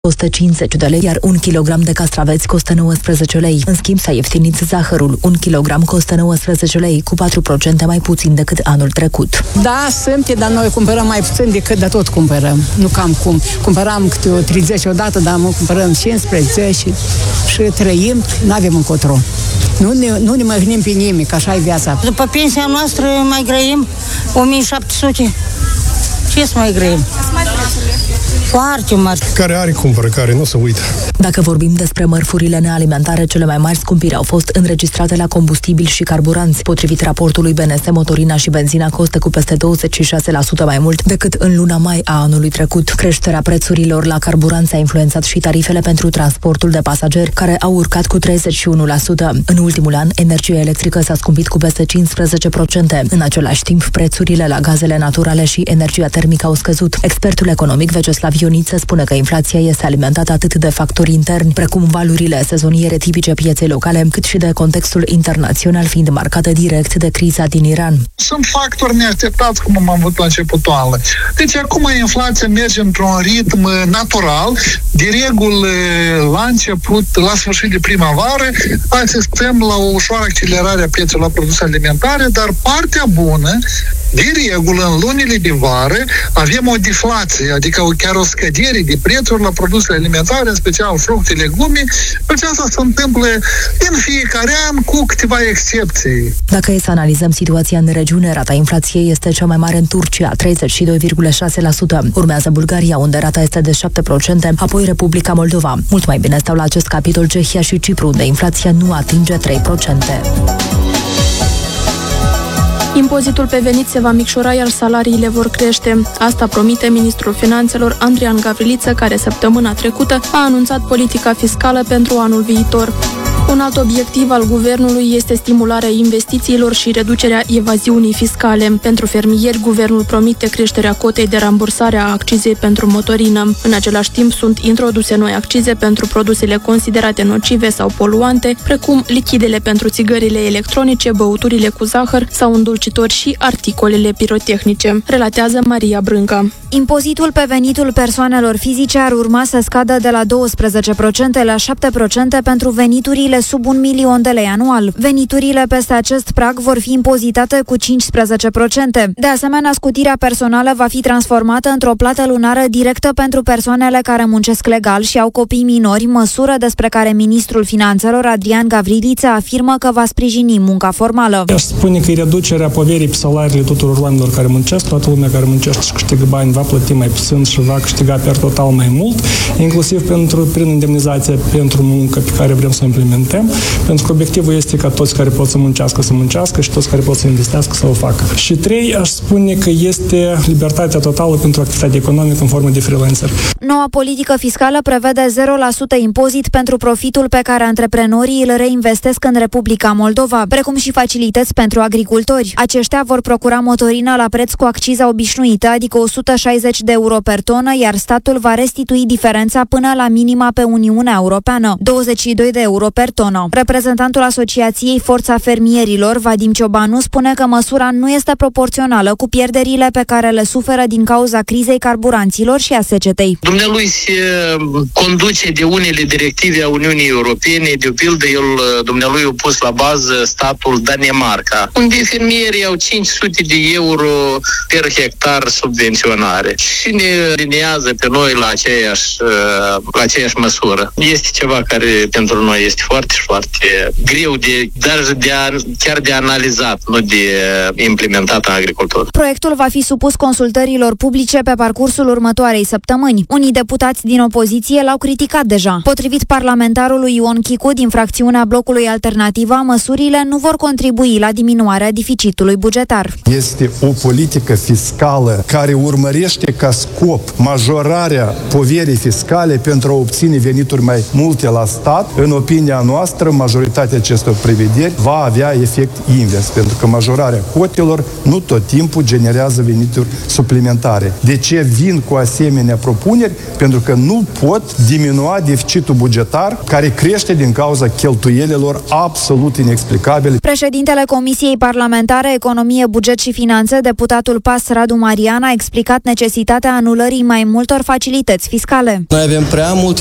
costă 50 de lei, iar 1 kg de castraveți costă 19 lei. În schimb, s-a ieftinit zahărul. 1 kg costă 19 lei, cu 4% mai puțin decât anul trecut. Da, sunt, dar noi cumpărăm mai puțin decât de tot cumpărăm. Nu cam cum. Cumpăram câte o 30 odată, dar cumpărăm 15 și trăim, n-avem încotro. Nu ne măgnim pe nimic, așa e viața. După pensia noastră mai grăim 1700. Ce să mai grăim? Foarte mari. Care are cumpără, care nu se uită. Dacă vorbim despre mărfurile nealimentare, cele mai mari scumpiri au fost înregistrate la combustibil și carburanți. Potrivit raportului BNS, motorina și benzina costă cu peste 26% mai mult decât în luna mai a anului trecut. Creșterea prețurilor la carburanți a influențat și tarifele pentru transportul de pasageri, care au urcat cu 31%. În ultimul an, energia electrică s-a scumpit cu peste 15%. În același timp, prețurile la gazele naturale și energia termică au scăzut. Expertul economic Veceslav Ioniță spune că inflația este alimentată atât de factori interni, precum valurile sezoniere tipice pieței locale, cât și de contextul internațional, fiind marcată direct de criza din Iran. Sunt factori neașteptați, cum am avut la începutul anului. Deci acum inflația merge într-un ritm natural, de regulă la început, la sfârșit de primăvară, asistăm la o ușoară accelerare a prețurilor la produse alimentare, dar partea bună, de regulă, în lunile de vară, avem o deflație, adică chiar o scădere de prețuri la produsele alimentare, în special fructe, legume. Aceasta se întâmplă în fiecare an cu câteva excepții. Dacă e să analizăm situația în regiune, rata inflației este cea mai mare în Turcia, 32,6%. Urmează Bulgaria, unde rata este de 7%, apoi Republica Moldova. Mult mai bine stau la acest capitol Cehia și Cipru, unde inflația nu atinge 3%. Impozitul pe venit se va micșora, iar salariile vor crește. Asta promite ministrul finanțelor Andrian Gavriliță, care săptămâna trecută a anunțat politica fiscală pentru anul viitor. Un alt obiectiv al guvernului este stimularea investițiilor și reducerea evaziunii fiscale. Pentru fermieri, guvernul promite creșterea cotei de rambursare a accizei pentru motorină. În același timp, sunt introduse noi accize pentru produsele considerate nocive sau poluante, precum lichidele pentru țigările electronice, băuturile cu zahăr sau îndulcitori și articolele pirotehnice, relatează Maria Brânca. Impozitul pe venitul persoanelor fizice ar urma să scadă de la 12% la 7% pentru veniturile sub 1 milion de lei anual. Veniturile peste acest prag vor fi impozitate cu 15%. De asemenea, scutirea personală va fi transformată într-o plată lunară directă pentru persoanele care muncesc legal și au copii minori, măsură despre care ministrul finanțelor Andrian Gavriliță afirmă că va sprijini munca formală. Aș spune că reducerea poverii pe salariile tuturor oamenilor care muncesc, toată lumea care muncește și câștigă bani va plăti mai puțin și va câștiga per total mai mult, inclusiv prin indemnizația pentru muncă pe care vrem să o implementăm, pentru că obiectivul este ca toți care pot să muncească și toți care pot să investească să o facă. Și 3, aș spune că este libertatea totală pentru activitatea economică în formă de freelancer. Noua politică fiscală prevede 0% impozit pentru profitul pe care antreprenorii îl reinvestesc în Republica Moldova, precum și facilități pentru agricultori. Aceștia vor procura motorină la preț cu acciza obișnuită, adică 160 de euro per tonă, iar statul va restitui diferența până la minima pe Uniunea Europeană, 22 de euro per tonă. Reprezentantul Asociației Forța Fermierilor, Vadim Ciobanu, spune că măsura nu este proporțională cu pierderile pe care le suferă din cauza crizei carburanților și a secetei. Dumnealui se conduce de unele directive a Uniunii Europene, de pildă dumnealui a pus la bază statul Danemarca, unde fermierii au 500 de euro per hectar subvenționare și ne alinează pe noi la aceeași măsură. Este ceva care pentru noi este foarte greu chiar de analizat, nu de implementat în agricultură. Proiectul va fi supus consultărilor publice pe parcursul următoarei săptămâni. Unii deputați din opoziție l-au criticat deja. Potrivit parlamentarului Ion Chicu din fracțiunea Blocului Alternativa, măsurile nu vor contribui la diminuarea deficitului bugetar. Este o politică fiscală care urmărește ca scop majorarea poverii fiscale pentru a obține venituri mai multe la stat. În opinia noastră, majoritatea acestor prevederi va avea efect invers, pentru că majorarea cotelor nu tot timpul generează venituri suplimentare. De ce vin cu asemenea propuneri? Pentru că nu pot diminua deficitul bugetar care crește din cauza cheltuielilor absolut inexplicabile. Președintele Comisiei Parlamentare Economie, Buget și Finanțe, deputatul PAS Radu Marian, a explicat necesitatea anulării mai multor facilități fiscale. Noi avem prea multe